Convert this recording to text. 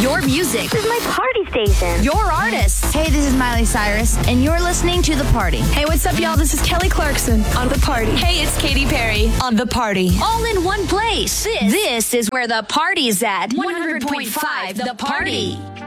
Your music. This is my party station. Your artists. Hey, this is Miley Cyrus, and you're listening to The Party. Hey, what's up, y'all? This is Kelly Clarkson on The Party. Hey, it's Katy Perry on The Party. All in one place. This is where the party's at. 100.5 The Party.